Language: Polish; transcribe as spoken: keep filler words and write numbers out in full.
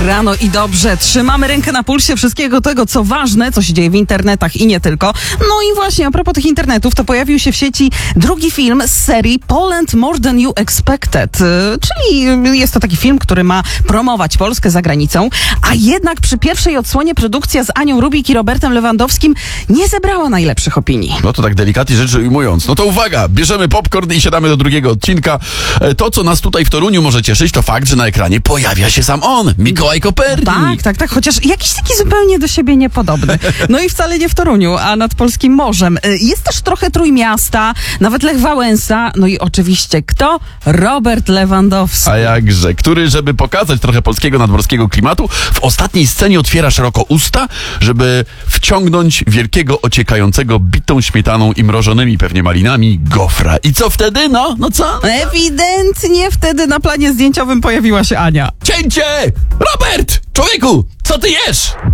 Rano i dobrze. Trzymamy rękę na pulsie wszystkiego tego, co ważne, co się dzieje w internetach i nie tylko. No i właśnie, a propos tych internetów, to pojawił się w sieci drugi film z serii Poland More Than You Expected. Czyli jest to taki film, który ma promować Polskę za granicą, a jednak przy pierwszej odsłonie produkcja z Anią Rubik i Robertem Lewandowskim nie zebrała najlepszych opinii. No to tak delikatnie rzecz ujmując. No to uwaga, bierzemy popcorn i siadamy do drugiego odcinka. To, co nas tutaj w Toruniu może cieszyć, to fakt, że na ekranie pojawia się sam on, Mikołaj Kopernik. Tak, tak, tak, chociaż jakiś taki zupełnie do siebie niepodobny. No i wcale nie w Toruniu, a nad polskim morzem. Jest też trochę Trójmiasta, nawet Lech Wałęsa, no i oczywiście kto? Robert Lewandowski. A jakże, który, żeby pokazać trochę polskiego nadmorskiego klimatu, w ostatniej scenie otwiera szeroko usta, żeby wciągnąć wielkiego, ociekającego bitą śmietaną i mrożonymi pewnie malinami gofra. I co wtedy? No, no co? Ewidentnie wtedy na planie zdjęciowym pojawiła się Ania. Cięcie! Robert! Człowieku, co ty jesz?